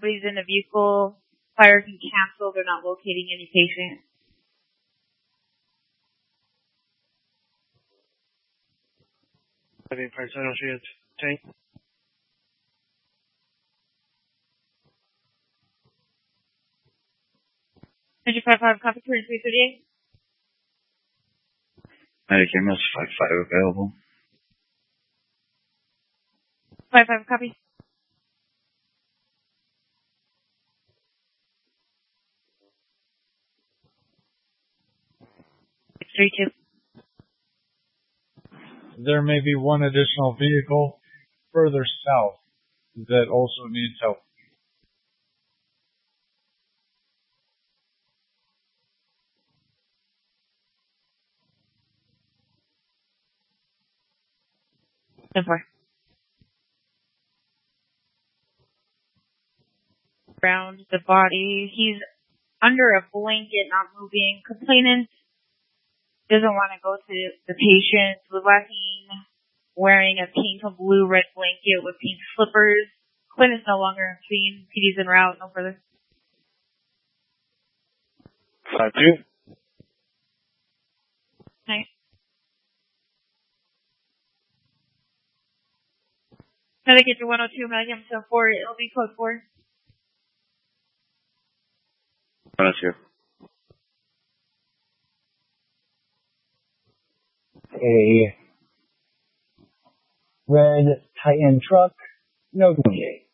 Nobody's in the vehicle. Fire's been canceled. They're not locating any patient. Any parts I don't see it. Tank. 5-5, copy 2338. Medic MS 5-5 available. 5-5, copy. Six 3-2. There may be one additional vehicle further south that also needs help. Around the body. He's under a blanket, not moving. Complainant doesn't want to go to the patient. Was last seen wearing a pink and blue-red blanket with pink slippers. Quinn is no longer in scene. PD's en route. No further. 5-2. Nice. Now they get to 102 milligrams to 4. It'll be code 4. 102. A red Titan truck, no 28.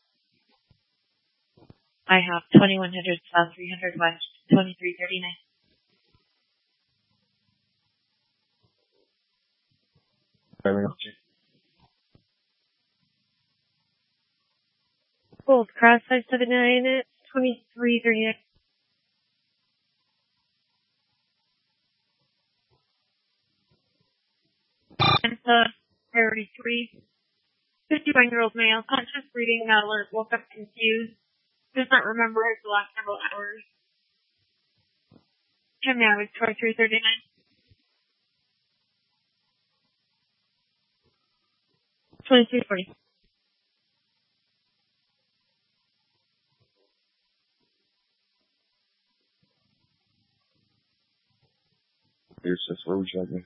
I have 2100 South 300 West 2339. Gold Cross 579 at 2339. And priority 3. 51-year-old male, conscious breathing, not alert, woke up confused. Does not remember the last several hours. Time now is 2339. $23.40. Here's this. Where would you like me?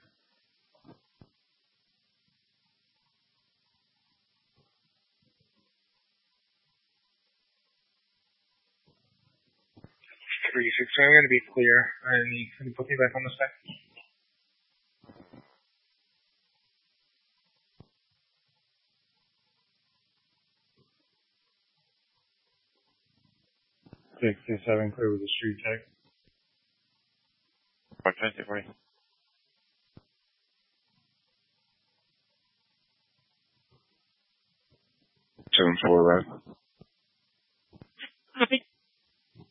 I'm going to be clear. Can you put me back on the stack? Six 7 clear with the street tech. 550 for you. 7-4 right.